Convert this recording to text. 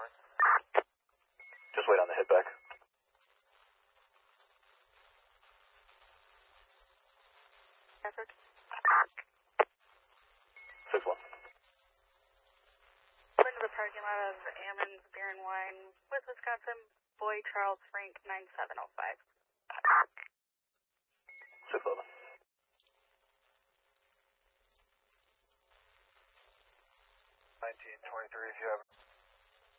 north. Just wait on the hit back. Effort. 6-1. Into the parking lot of Ammon's Beer and Wine with Wisconsin, Boy Charles Frank 9705. 6-11. 1923, if you have